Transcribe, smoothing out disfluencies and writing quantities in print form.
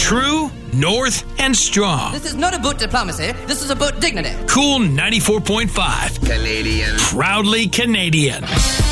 True, North, and Strong. This is not about diplomacy. This is about dignity. Cool 94.5. Canadian. Proudly Canadian.